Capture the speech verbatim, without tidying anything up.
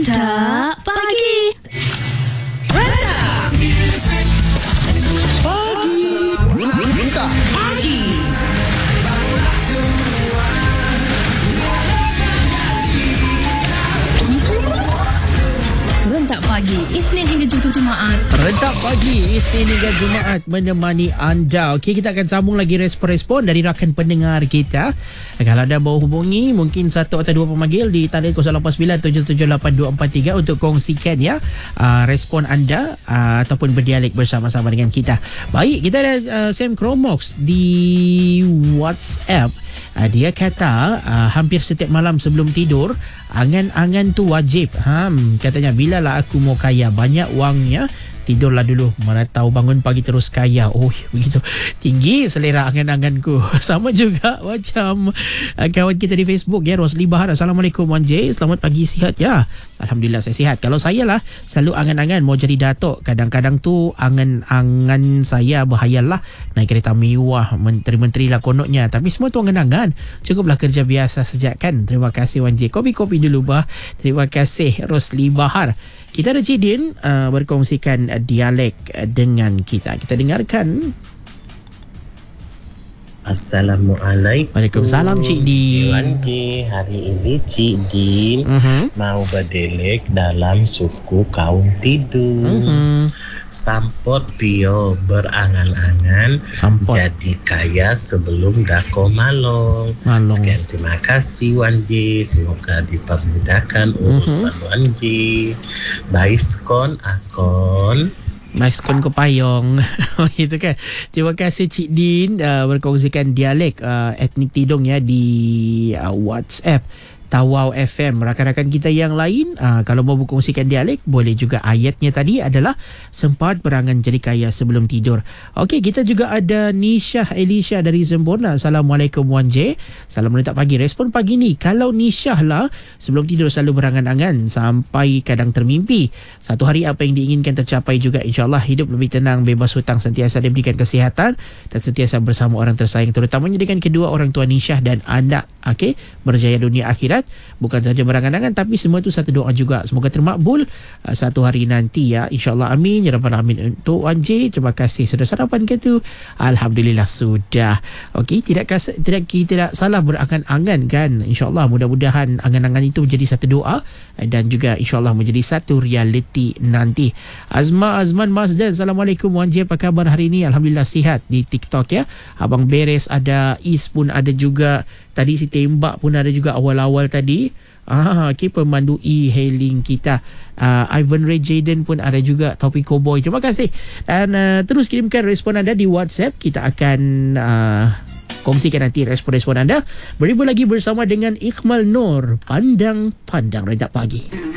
Rentak Pagi. Rentak Pagi. Rentak Pagi. Rentak Pagi, Isnin hingga Jumaat. Rentak Pagi, Isnin hingga Jumaat menemani anda. Okey, kita akan sambung lagi respon-respon dari rakan pendengar kita. Kalau anda mau hubungi, mungkin satu atau dua pemanggil di talian kosong lapan sembilan tujuh tujuh lapan dua empat tiga untuk kongsikan ya uh, respon anda uh, ataupun berdialek bersama-sama dengan kita. Baik, kita ada uh, Sam Cromox di WhatsApp. Uh, dia kata uh, hampir setiap malam sebelum tidur, angan-angan tu wajib. Hmm, katanya bilalah aku mau kaya banyak wangnya, tidurlah dulu, mana tahu bangun pagi terus kaya. Oh, begitu tinggi selera angan-anganku. Sama juga macam uh, kawan kita di Facebook ya, Rosli Bahar. Assalamualaikum Wan J, selamat pagi, sihat ya? Alhamdulillah saya sihat. Kalau saya lah selalu angan-angan mau jadi datuk. Kadang-kadang tu angan-angan saya berhayalah naik kereta mewah, menteri-menteri lah konoknya. Tapi semua tu angan-angan, cukuplah kerja biasa sejak kan. Terima kasih Wan J. Kopi-kopi dulu bah. Terima kasih Rosli Bahar. Kita ada Cik Din uh, berkongsikan uh, dialek uh, dengan kita. Kita dengarkan. Assalamualaikum. Waalaikumsalam Cik Din. Wan J, hari ini Cik Din uh-huh. mau berdialek dalam suku kaum Tidu. Uh-huh. Sampot pio berangan-angan Sampot. Jadi kaya sebelum dako malong. malong. Sekian, terima kasih Wan J. Semoga dipermudahkan urusan uh-huh. Wan J. Baiskon akon. Maiskon ke payong. Gitu kan. Terima kasih Cik Din uh, berkongsikan dialek uh, etnik Tidong ya di uh, WhatsApp Tawau F M. Rakan-rakan kita yang lain uh, kalau mau berkongsikan dialek, boleh juga. Ayatnya tadi adalah sempat berangan jadi kaya sebelum tidur. Okey, kita juga ada Nishah Elisha dari Zemborna. Assalamualaikum Wan J. Salam rentak pagi. Respon pagi ni, kalau Nishah lah sebelum tidur selalu berangan-angan sampai kadang termimpi. Satu hari apa yang diinginkan tercapai juga, insyaAllah. Hidup lebih tenang, bebas hutang, sentiasa diberikan kesihatan dan sentiasa bersama orang tersayang, terutamanya dengan kedua orang tua Nishah dan anak. Okey, berjaya dunia akhirat. Bukan sahaja berangan-angan, tapi semua itu satu doa juga. Semoga termakbul uh, satu hari nanti ya, insyaAllah. Amin ya rabbal alamin. Untuk Wan J, terima kasih. Sudah sarapan ke tu? Alhamdulillah sudah. Okey, tidak kas, tidak tidak salah berangan-angan kan. InsyaAllah mudah-mudahan angan-angan itu menjadi satu doa dan juga insyaAllah menjadi satu realiti nanti. Azma Azman Mazdan. Assalamualaikum Wan J, apa khabar hari ini? Alhamdulillah sihat. Di TikTok ya, Abang Beres ada, Is pun ada juga. Tadi si Tembak pun ada juga awal-awal tadi. Ah, okay, pemandu e-hailing kita. Uh, Ivan Ray Jaden pun ada juga. Topi Cowboy. Terima kasih. Dan uh, terus kirimkan respon anda di WhatsApp. Kita akan uh, kongsikan nanti respon-respon anda. Beribu lagi bersama dengan Iqmal Nur. Pandang-pandang rentak pagi.